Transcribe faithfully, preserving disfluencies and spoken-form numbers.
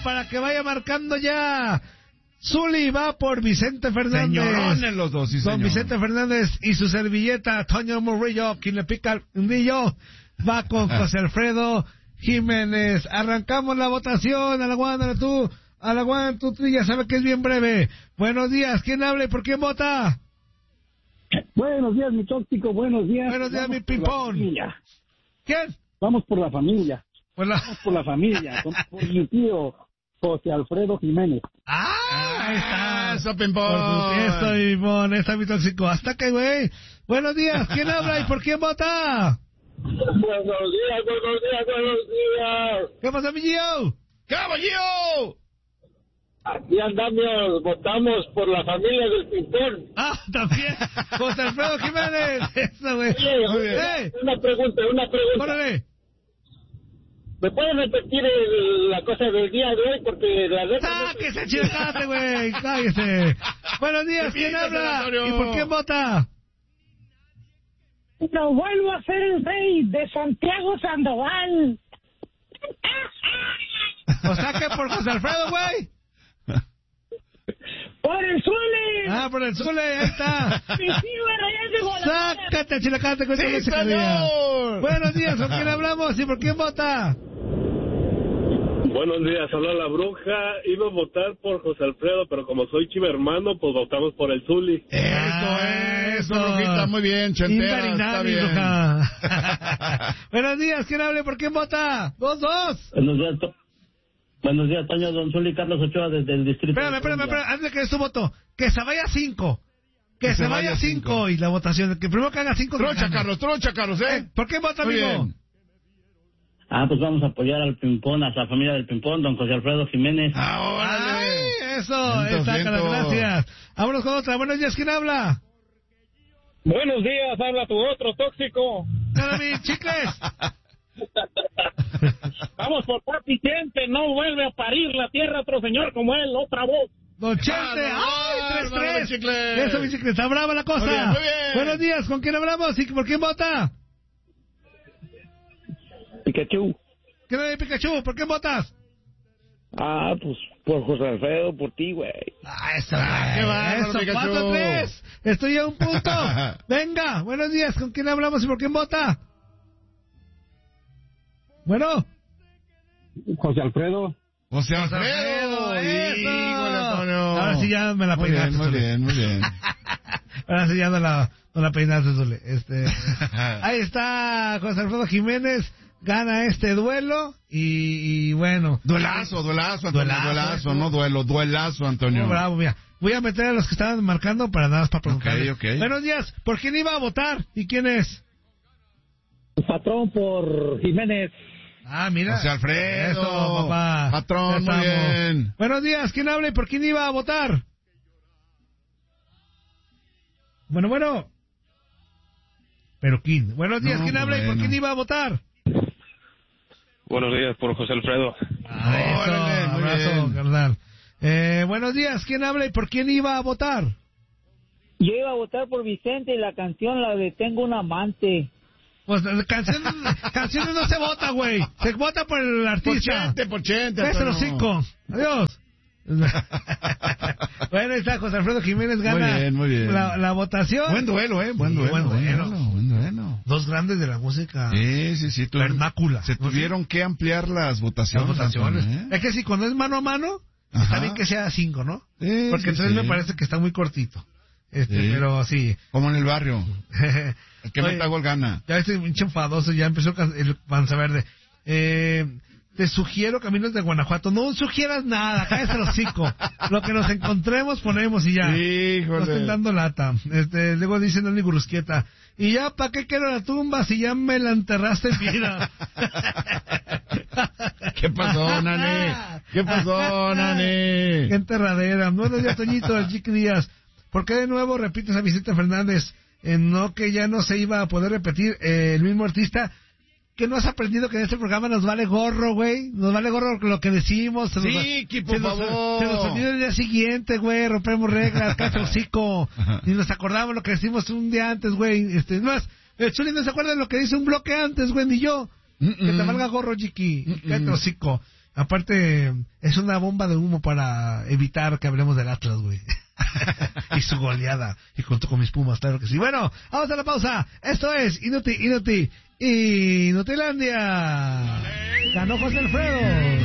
para que vaya marcando ya. Zuli va por Vicente Fernández. Señorones los dos, sí, Don señor. Vicente Fernández y su servilleta, Toño Murillo, quien le pica el hundillo, va con José Alfredo Jiménez. Arrancamos la votación. Alaguándale tú, Alaguán, tú, tú ya sabes que es bien breve. Buenos días, ¿quién habla y por quién vota? Buenos días, mi tóxico, buenos días. Buenos días, Vamos mi por la pipón. familia. ¿Quién? Vamos por la familia. Por la... Vamos por la familia. Vamos por mi tío José Alfredo Jiménez. ¡Ah! Ahí está. Eso, Pimpón. Por supuesto, Pimpón. Está mi tóxico. Hasta que, güey. Buenos días. ¿Quién habla y por quién vota? Buenos días, buenos días, buenos días. ¿Qué pasa, mi Gio? ¡Caballero! Aquí andamos, votamos por la familia del Pimpón. Ah, también. José Alfredo Jiménez. Eso, güey. Oye, ¡Eh! una pregunta, una pregunta. ¡Órale! ¿Me puedes repetir el- la cosa del día de hoy? Porque la neta... no- ¡Sáquese, chilacate, güey! ¡Cállese! Buenos días. ¿Quién Repíteselo, habla? Antonio. ¿Y por quién vota? No vuelvo a ser el rey de Santiago Sandoval. O sea que por José Alfredo, güey. ¡Por el Zuli! Ah, por el Zule, ahí está. ¡Mi tío es rey de Guadalajara! Sácate, chilacate, con ¡Sí, esa señor! calidad. Buenos días, ¿con quién hablamos y por quién vota? Buenos días, hola la bruja. Iba a votar por José Alfredo, pero como soy chiva hermano, pues votamos por el Zuli. Eso, eso, brujita, muy bien, chentera, está Indarinami, bien. bruja. Buenos días, ¿quién hable? ¿Por quién vota? Dos, dos. Buenos días, to- Buenos días, Toño, Don Zuli, Carlos Ochoa, desde el distrito. Espérame, de espérame, Colombia. espérame, antes de que dé su voto. Que se vaya cinco. Que, se, vaya cinco. Y la votación, que primero que haga cinco. que Trocha, gane. Carlos, trocha, Carlos, ¿eh? Eh, ¿Por qué vota, Muy amigo? bien. Ah, pues vamos a apoyar al Pimpón, a la familia del Pimpón, Don José Alfredo Jiménez. Ahora, Ay, eso, Vientos, está, Carlos, vientos. gracias. Vámonos con otra. Buenos días, ¿quién habla? Buenos días, habla tu otro tóxico. Hola, mi chicles. Vamos por paz Vicente, no vuelve a parir la tierra otro señor como él, otra voz. Don Chente. Ah, ¡Ay, no, tres, hermano, tres! mi chicle. Eso, mi chicle, está brava la cosa. Muy bien, muy bien. Buenos días, ¿con quién hablamos y por quién vota? Pikachu. ¿Qué de Pikachu? ¿Por quién votas? Ah, pues por José Alfredo, por ti, güey. Ah, eso, Ah, qué bárbaro, eso, Pikachu. cuatro, tres. Estoy a un punto. Venga, buenos días, ¿con quién hablamos y por quién vota? Bueno. José Alfredo. José Alfredo, Alfredo, eso. híjole, Antonio. Ahora sí ya me la Muy peinaste, bien, muy Zule. bien, muy bien. Ahora sí ya no la, no la peinaste, Zule. Este, ahí está José Alfredo Jiménez, gana este duelo y, y bueno. Duelazo, duelazo, Antonio, Duelazo, duelazo, eso. no duelo, duelazo, Antonio. Muy bravo, mira. Voy a meter a los que estaban marcando para nada más para preguntar. Ok, ok. Buenos días, ¿por quién iba a votar y quién es? Patrón por Jiménez. Ah, mira. José Alfredo. Eso, papá. Patrón, Ya muy estamos. bien. Buenos días, ¿quién habla y por quién iba a votar? Bueno, bueno. Pero quién. Buenos días, No, ¿quién habla y por bueno. quién iba a votar? Buenos días por José Alfredo. Ah, eso, Órale, muy abrazo, bien. carnal. Eh, buenos días, ¿quién habla y por quién iba a votar? Yo iba a votar por Vicente y la canción, la de Tengo un amante. Pues la canción, canciones no se vota, güey. Se vota por el Por artista. Chente, por Chente, Cállate Antonio. los cinco. Adiós. Bueno, ahí está José Alfredo Jiménez, gana Muy bien, muy bien. La, la votación. Buen duelo, eh, buen Sí, duelo, buen buen duelo. duelo, buen duelo. Dos grandes de la música Sí, sí, sí. tuvieron- vernácula. Se tuvieron que ampliar las Las votaciones. votaciones. Antonio, ¿eh? Es que si cuando es mano a mano, Ajá. está bien que sea cinco, ¿no? Sí, Porque sí, entonces sí. me parece que está muy cortito. Este, Sí. pero sí. Como en el barrio. El que Oye, meta gol gana. Ya estoy pinche enfadoso, ya empezó el can- el panza verde. Eh, te sugiero caminos de Guanajuato. No sugieras nada, cállate el hocico. Lo que nos encontremos ponemos y ya. No Híjole. estén dando lata. Este, luego dice Nani Gurusquieta. Y ya, ¿para qué quiero la tumba si ya me la enterraste en vida? ¿Qué pasó, Nani? ¿Qué pasó, Nani? Qué enterradera. Buenos días, Toñito, el Chiqui Díaz. ¿Por qué de nuevo repites a Vicente Fernández? Eh, no que ya no se iba a poder repetir eh, el mismo artista. ¿Que no has aprendido que en este programa nos vale gorro, güey? Nos vale gorro lo que decimos. Se nos, Sí, que por se nos- favor. Se nos olvida el día siguiente, güey. Rompemos reglas, cállate el hocico. Ni nos acordamos lo que decimos un día antes, güey. Este, es más, el Chuli no se acuerda de lo que dice un bloque antes, güey, ni yo. Mm, Que te mm. valga gorro, Chiqui. Mm, Cállate el mm. hocico. Aparte, es una bomba de humo para evitar que hablemos del Atlas, güey. Y su goleada. Y junto con mis Pumas, claro que sí. Bueno, vamos a la pausa. Esto es Inuti, Inuti, Inutilandia. Ganó José Alfredo.